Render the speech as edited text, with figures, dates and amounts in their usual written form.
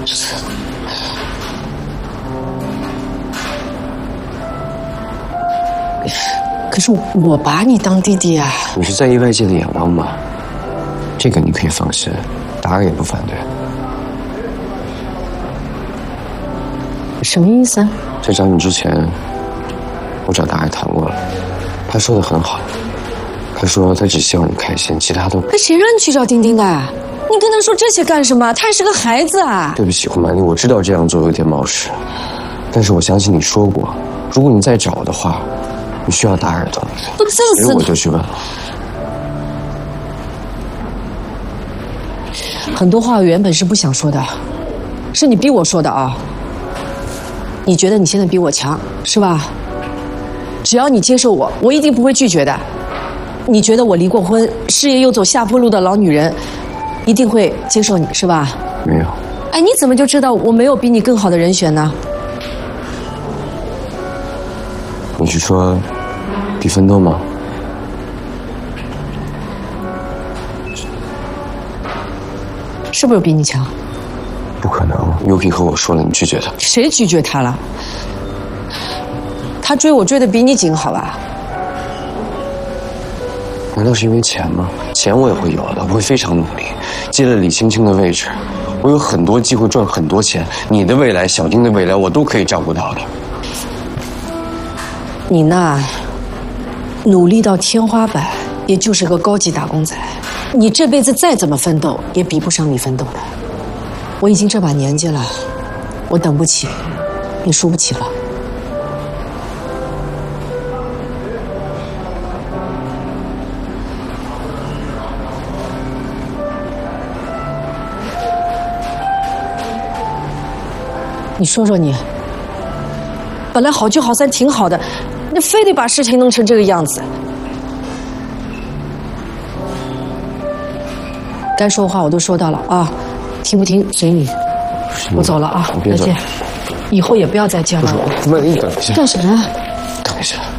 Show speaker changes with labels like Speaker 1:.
Speaker 1: 可是我把你当弟弟啊！
Speaker 2: 你是在意外界的眼光吗？这个你可以放心，达儿也不反对。
Speaker 1: 什么意思啊？
Speaker 2: 在找你之前，我找达儿谈过了，他说的很好。他说他只希望你开心，其他都……
Speaker 1: 那谁让你去找丁丁的？你跟他说这些干什么？他还是个孩子啊！
Speaker 2: 对不起，胡曼丽，我知道这样做有点冒失，但是我相信你说过，如果你再找的话，你需要达尔的同意。
Speaker 1: 都自私，
Speaker 2: 所以我就去问了。
Speaker 1: 很多话我原本是不想说的，是你逼我说的啊！你觉得你现在比我强是吧？只要你接受我，我一定不会拒绝的。你觉得我离过婚，事业又走下坡路的老女人，一定会接受你是吧？
Speaker 2: 没有。
Speaker 1: 哎，你怎么就知道我没有比你更好的人选呢？
Speaker 2: 你是说比奋斗吗？
Speaker 1: 是不是比你强？
Speaker 2: 不可能 ，Yuki 和我说了，你拒绝他。
Speaker 1: 谁拒绝他了？他追我追得比你紧，好吧？
Speaker 2: 难道是因为钱吗？钱我也会有的，我会非常努力。接了李青青的位置，我有很多机会赚很多钱。你的未来，小丁的未来，我都可以照顾到的。
Speaker 1: 你那努力到天花板，也就是个高级打工仔。你这辈子再怎么奋斗，也比不上你奋斗的。我已经这把年纪了，我等不起，也输不起了。你说说你，本来好聚好散挺好的，你非得把事情弄成这个样子。该说的话我都说到了啊，听不听随你。我走了啊，再见。以后也不要再见了。
Speaker 2: 不是，你等一下。
Speaker 1: 干什么呀？
Speaker 2: 等一下。